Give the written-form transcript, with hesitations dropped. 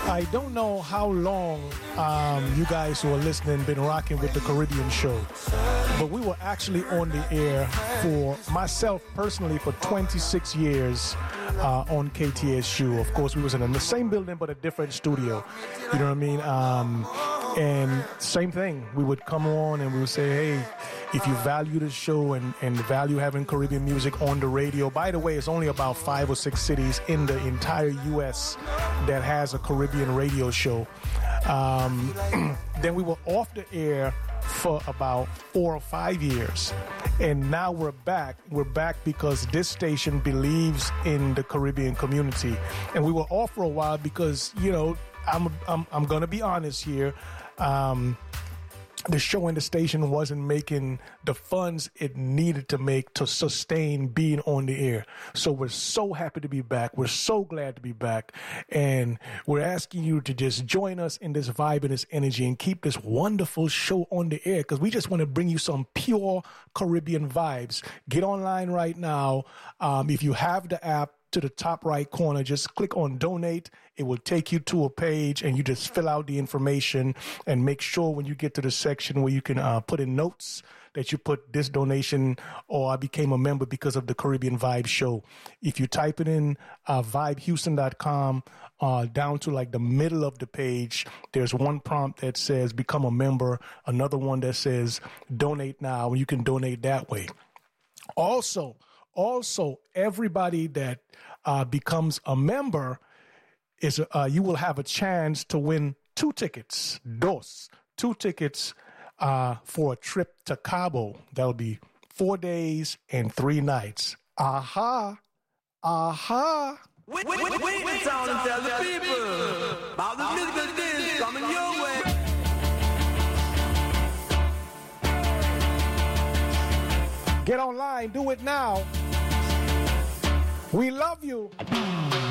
I don't know how long you guys who are listening been rocking with the Caribbean Show, but we were actually on the air for myself personally for 26 years on KTSU. Of course, we was in the same building but a different studio. You know what I mean? And same thing. We would come on and we would say, hey, if you value the show and value having Caribbean music on the radio, by the way, it's only about 5 or 6 cities in the entire U.S. that has a Caribbean radio show. Then we were off the air for about 4 or 5 years. And now we're back. We're back because this station believes in the Caribbean community. And we were off for a while because, you know, I'm going to be honest here. The show and the station wasn't making the funds it needed to make to sustain being on the air. So we're so happy to be back. We're so glad to be back. And we're asking you to just join us in this vibe and this energy and keep this wonderful show on the air because we just want to bring you some pure Caribbean vibes. Get online right now. If you have the app, to the top right corner, just click on donate. It will take you to a page and you just fill out the information and make sure when you get to the section where you can put in notes that you put this donation or I became a member because of the Caribbean Vibe show. If you type it in vibehouston.com down to like the middle of the page, there's one prompt that says become a member, another one that says donate now, and you can donate that way. Also, everybody that becomes a member is you will have a chance to win 2 tickets, two tickets for a trip to Cabo. That'll be 4 days and 3 nights. Aha. Wait, sound and tell the people about the musical things coming your way. Get online, do it now. We love you.